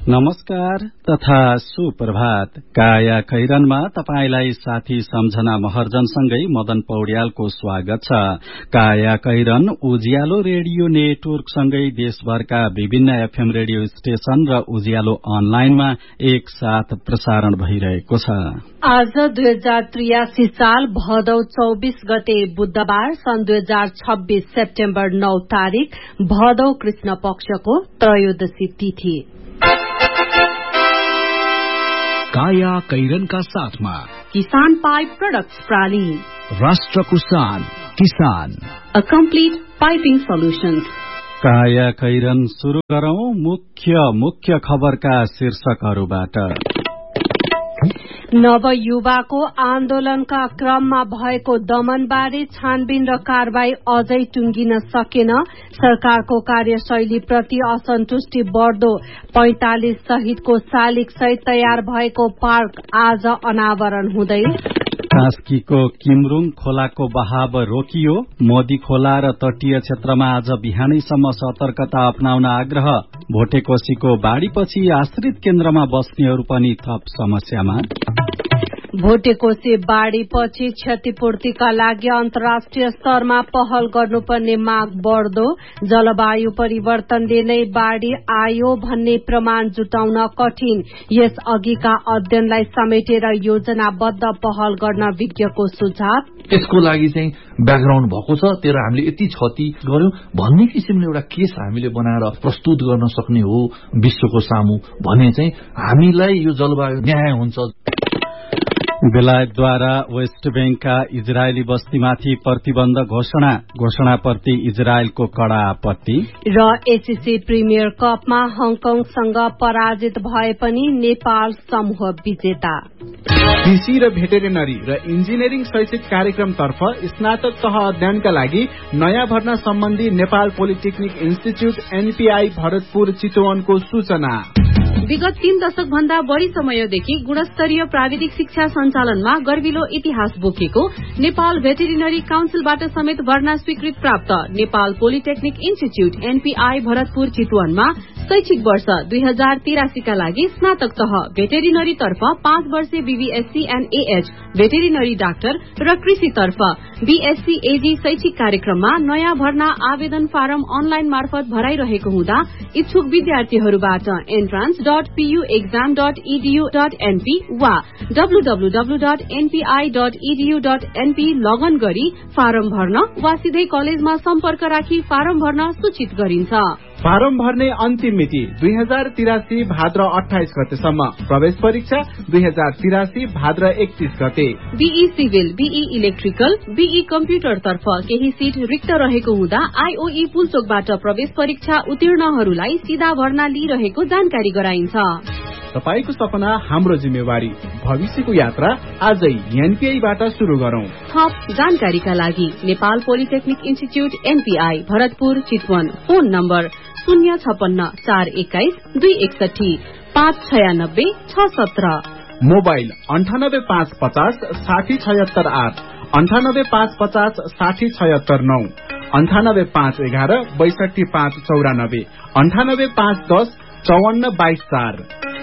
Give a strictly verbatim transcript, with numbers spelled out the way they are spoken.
नमस्कार तथा सुप्रभात। काया खैरनमा तपाईलाई साथी सम्झना महर्जनसँगै मदन पौड्यालको स्वागत छ। काया खैरन उज्यालो रेडियो नेटवर्क सँगै देशभरका विभिन्न एफएम रेडियो स्टेशन र उज्यालो अनलाइनमा एक साथ प्रसारण भइरहेको छ। आज दुई हजार त्रियासी साल भदौ चौबीस गते बुधबार सन् दुई हजार छब्बीस सेप्टेम्बर नौ तारीक भदौ कृष्ण पक्षको त्रयोदशी तिथि। काया कैरनका साथमा किसान पाइप प्रोडक्ट्स प्राली, राष्ट्रको शान किसान, अ कम्प्लिट पाइपिङ सोल्युशन्स। काया कैरन सुरु गरौं मुख्य मुख्य खबरका शीर्षकहरूबाट। नवयुवाको आन्दोलनका क्रममा भएको दमनबारे छानबिन र कारवाही अझै टुंगिन सकेन। सरकारको कार्यशैलीप्रति असन्तुष्टि बढ्दो। पैंतालिस सहितको शालिग सहित तयार भएको पार्क आज अनावरण हुँदै। कास्कीको किमरुङ खोलाको बहाव रोकियो। मोदी खोला र तटीय क्षेत्रमा आज बिहानैसम्म सतर्कता अपनाउन आग्रह। भोटेकोशीको बाढ़ीपछि आश्रित केन्द्रमा बस्नेहरू पनि थप समस्यामा। भोटेकोशी बाढ़ीपछि क्षतिपूर्तिका लागि अन्तर्राष्ट्रिय स्तरमा पहल गर्नुपर्ने माग बढ्दो। जलवायु परिवर्तनले नै बाढ़ी आयो भन्ने प्रमाण जुटाउन कठिन। यस अघिका अध्ययनलाई समेटेर योजनाबद्ध पहल गर्न विज्ञको सुझाव। यसको लागि चाहिँ ब्याकग्राउन्ड भएको छ, तर हामीले यति क्षति गर्यौं भन्ने किसिमले एउटा केस हामीले बनाएर प्रस्तुत गर्न सक्ने हो विश्वको सामु भने चाहिँ हामीलाई यो जलवायु न्याय हुन्छ। बेलायतद्वारा वेस्ट बैंकका इजरायली बस्तीमाथि प्रतिबन्ध घोषणा। घोषणाप्रति इजरायलको कड़ा आपत्ति। र एसीसी प्रिमियर कपमा हङकङसँग पराजित भए पनि नेपाल समूह विजेता। कृषि र भेटेरिनरी र इन्जिनियरिङ शैक्षिक कार्यक्रमतर्फ स्नातक तह अध्ययनका लागि नयाँ भर्ना सम्बन्धी Nepal polytechnic institute NPI Bharatpur चितवनको सूचना। विगत तीन दशक भन्दा बढ़ी समयदेखि गुणस्तरीय प्राविधिक शिक्षा सञ्चालनमा गर्विलो इतिहास बोकेको नेपाल भेटेरिनरी काउन्सिलबाट समेत भर्ना स्वीकृत प्राप्त Nepal polytechnic institute NPI Bharatpur चितवनमा शैक्षिक वर्ष दुई हजार तिरासीका लागि स्नातक तह भेटेरिनरी तर्फ पाँच वर्षे BVSc and AH veterinary doctor र कृषि तर्फ बीएससी एजी शैक्षिक कार्यक्रममा नयाँ भर्ना आवेदन फारम अनलाइन मार्फत भराइरहेको हुँदा इच्छुक विद्यार्थीहरूबाट entrance dot PU exam dot इडीयू dot NP वा डब्लूडब्लूडब्लू dot NPI dot इडीयू dot NP लगन गरी फारम भर्न वा सिधै कलेजमा सम्पर्क राखी फारम भर्न सूचित गरिन्छ। फारम भर्ने अन्तिम मिति दुई हजार तिरासी भाद्र अठाइस गतेसम्म। प्रवेश परीक्षा दुई हजार तिरासी भाद्र एकतीस गते। Be civil, be electrical, be computer तर्फ केही सीट रिक्त रहेको हुँदा आईओई पुलचोकबाट प्रवेश परीक्षा उत्तीर्णहरूलाई सीधा भर्ना लिइरहेको जानकारी गराइन्छ। तपाईको सपना हाम्रो जिम्मेवारी। भविष्यको यात्रा आजै एनपीआईबाट शुरू गरौं। थप जानकारीका लागि Nepal polytechnic institute NPI Bharatpur Chitwan. Phone number शून्य छपन्न चार एक्काइस दुई एकसठी पाँच छयानब्बे छ सत्र। मोबाइल अन्ठानब्बे पाँच पचास साठी छयत्तर आठ, अन्ठानब्बे पाँच पचास साठी छयत्तर नौ, अन्ठानब्बे पाँच एघार बैसठी पाँच चौरानब्बे, अन्ठानब्बे पाँच दस चौवन्न बाइस चार।